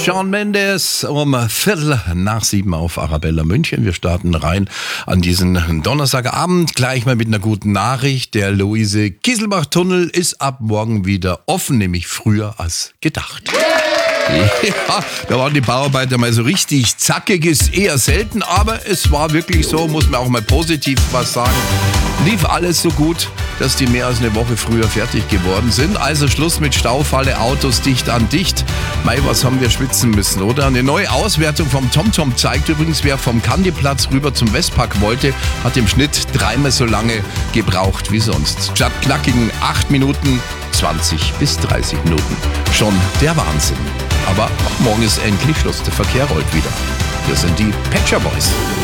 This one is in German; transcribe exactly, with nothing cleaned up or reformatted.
Shawn Mendes um Viertel nach sieben auf Arabella München. Wir starten rein an diesen Donnerstagabend gleich mal mit einer guten Nachricht. Der Luise-Kieselbach-Tunnel ist ab morgen wieder offen, nämlich früher als gedacht. Ja, da waren die Bauarbeiter mal so richtig zackig, ist eher selten, aber es war wirklich so, muss man auch mal positiv was sagen. Lief alles so gut, dass die mehr als eine Woche früher fertig geworden sind. Also Schluss mit Staufalle, Autos dicht an dicht. Mei, was haben wir schwitzen müssen, oder? Eine neue Auswertung vom TomTom zeigt übrigens, wer vom Kandiplatz rüber zum Westpark wollte, hat im Schnitt dreimal so lange gebraucht wie sonst. Statt knackigen acht Minuten, zwanzig bis dreißig Minuten. Schon der Wahnsinn. Aber morgen ist endlich Schluss, der Verkehr rollt wieder. Wir sind die Pet Shop Boys.